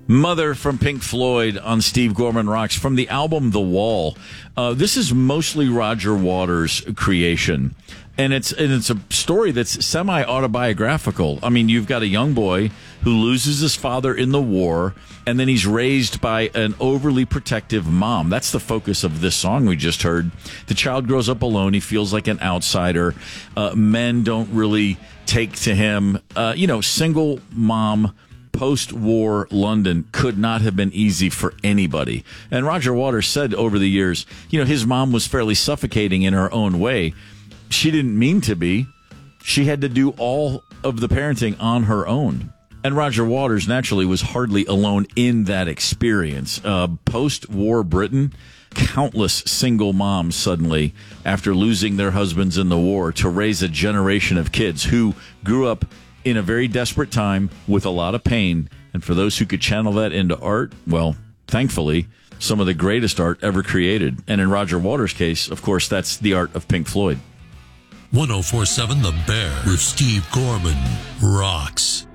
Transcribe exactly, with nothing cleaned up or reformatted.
Mother from Pink Floyd on Steve Gorman Rocks from the album The Wall. Uh, this is mostly Roger Waters' creation. And it's and it's a story that's semi-autobiographical. I mean, you've got a young boy who loses his father in the war, and then he's raised by an overly protective mom. That's the focus of this song we just heard. The child grows up alone. He feels like an outsider. Uh, men don't really take to him. Uh, you know, single mom, post-war London could not have been easy for anybody. And Roger Waters said over the years, you know, his mom was fairly suffocating in her own way. She didn't mean to be. She had to do all of the parenting on her own. And Roger Waters, naturally, was hardly alone in that experience. Uh, post-war Britain, countless single moms suddenly, after losing their husbands in the war, to raise a generation of kids who grew up in a very desperate time with a lot of pain. And for those who could channel that into art, well, thankfully, some of the greatest art ever created. And in Roger Waters' case, of course, that's the art of Pink Floyd. ten forty-seven The Bear with Steve Gorman rocks.